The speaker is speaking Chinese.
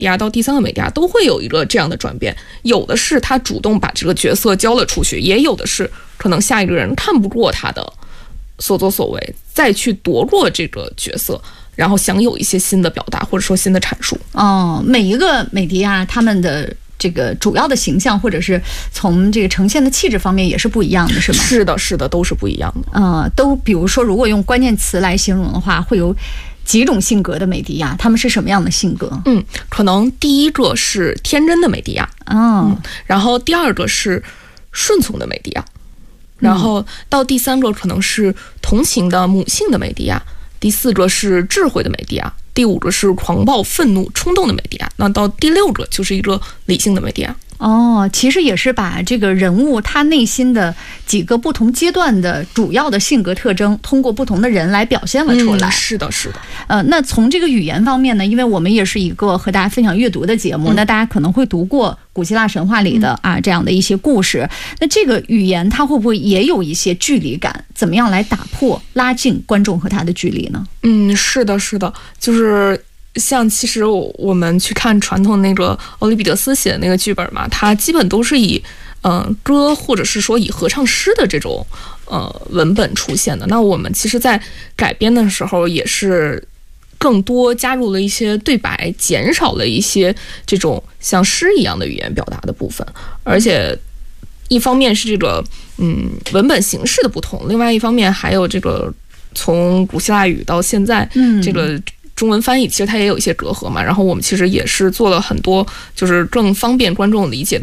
迪亚到第三个美迪亚都会有一个这样的转变，有的是他主动把这个角色交了出去，也有的是可能下一个人看不过他的所作所为，再去夺过这个角色，然后想有一些新的表达或者说新的阐述。 每一个美迪亚他们的这个主要的形象或者是从这个呈现的气质方面也是不一样的，是吗？ 是的，是的，都是不一样的。 都比如说，如果用关键词来形容的话，会有几种性格的美迪亚，他们是什么样的性格？ 可能第一个是天真的美迪亚，然后第二个是顺从的美迪亚，然后到第三个可能是同情的母性的美迪亚，第四个是智慧的美迪亚，第五个是狂暴、愤怒、冲动的美迪亚，那到第六个就是一个理性的美迪亚。 其实也是把这个人物他内心的几个不同阶段的主要的性格特征，通过不同的人来表现了出来。 是的，是的。 那从这个语言方面呢，因为我们也是一个和大家分享阅读的节目，那大家可能会读过古希腊神话里的这样的一些故事。那这个语言它会不会也有一些距离感？怎么样来打破、拉近观众和他的距离呢？ 是的，是的，就是像其实我们去看传统那个欧里庇得斯写的那个剧本嘛，它基本都是以歌或者是说以合唱诗的这种文本出现的。那我们其实在改编的时候也是更多加入了一些对白，减少了一些这种像诗一样的语言表达的部分。而且一方面是这个文本形式的不同，另外一方面还有这个从古希腊语到现在这个中文翻译其实它也有一些隔阂嘛，然后我们其实也是做了很多就是更方便观众理解的